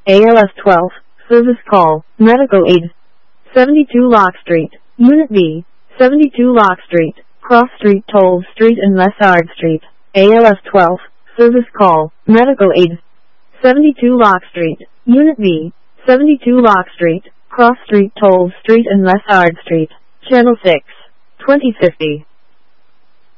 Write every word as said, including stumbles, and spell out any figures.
A L S twelve, service call, medical aid. seventy-two Lock Street, Unit B, seventy-two Lock Street, Cross Street, Toll Street and Lessard Street. A L S twelve, service call, medical aid. seventy-two Lock Street, Unit B, seventy-two Lock Street, Cross Street, Toll Street and Lessard Street. Channel six, twenty fifty.